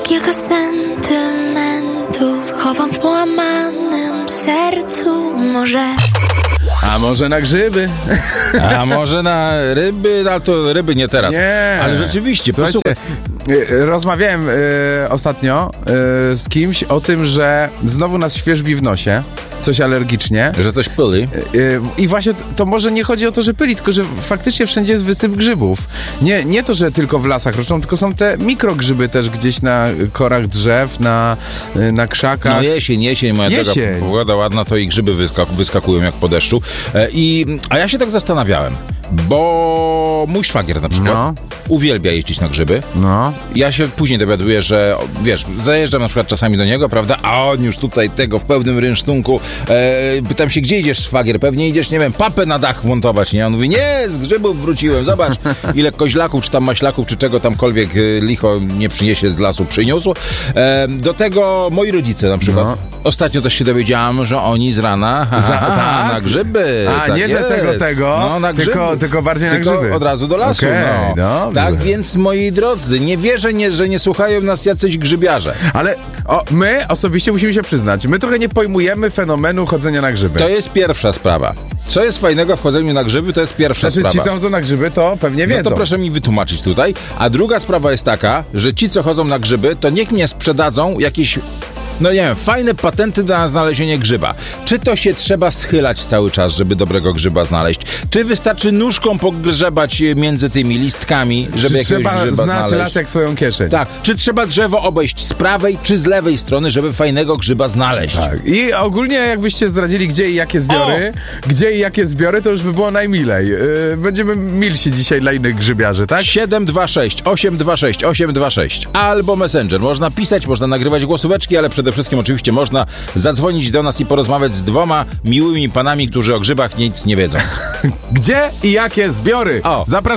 Kilka sentymentów chowam w połamanym sercu. A może na grzyby? A może na ryby? Ale to ryby nie teraz. Nie. Ale rzeczywiście, Słuchajcie, rozmawiałem ostatnio z kimś o tym, że znowu nas świerzbi w nosie. Coś alergicznie. Że coś pyli. I właśnie to może nie chodzi o to, że pyli, tylko że faktycznie wszędzie jest wysyp grzybów. Nie to, że tylko w lasach roczą, tylko są te mikrogrzyby też gdzieś na korach drzew, na krzakach. No jesień, moja droga, pogoda ładna, to i grzyby wyskakują jak po deszczu. A ja się tak zastanawiałem, bo mój szwagier na przykład uwielbia jeździć na grzyby. No. Ja się później dowiaduję, że wiesz, zajeżdżam na przykład czasami do niego, prawda, a on już tutaj tego w pełnym rynsztunku. Pytam się, gdzie idziesz, szwagier? Pewnie idziesz, nie wiem, papę na dach montować, nie? On mówi, nie, z grzybów wróciłem, zobacz, ile koźlaków, czy tam maślaków, czy czego tamkolwiek licho nie przyniesie z lasu, przyniósł. Do tego moi rodzice na przykład. Ostatnio też się dowiedziałam, że oni z rana na grzyby. A, nie, że tego, no, na grzyby. Tylko bardziej na grzyby. Od razu do lasu, Tak więc, moi drodzy, nie wierzę, że nie słuchają nas jacyś grzybiarze. Ale my osobiście musimy się przyznać, my trochę nie pojmujemy fenomenu chodzenia na grzyby. To jest pierwsza sprawa. Co jest fajnego w chodzeniu na grzyby, to jest pierwsza sprawa. Ci, co chodzą na grzyby, to pewnie wiedzą. No to proszę mi wytłumaczyć tutaj. A druga sprawa jest taka, że ci, co chodzą na grzyby, to niech mnie sprzedadzą jakieś, no nie wiem, fajne patenty na znalezienie grzyba. Czy to się trzeba schylać cały czas, żeby dobrego grzyba znaleźć? Czy wystarczy nóżką pogrzebać między tymi listkami, żeby jakiegoś grzyba znaleźć? Trzeba znać las jak swoją kieszeń. Tak. Czy trzeba drzewo obejść z prawej czy z lewej strony, żeby fajnego grzyba znaleźć? Tak. I ogólnie jakbyście zdradzili, gdzie i jakie zbiory, to już by było najmilej. Będziemy milsi dzisiaj dla innych grzybiarzy, tak? 726 826 826 albo Messenger. Można pisać, można nagrywać głosóweczki, ale przede wszystkim oczywiście można zadzwonić do nas i porozmawiać z dwoma miłymi panami, którzy o grzybach nic nie wiedzą. Gdzie i jakie zbiory? Zapraszam.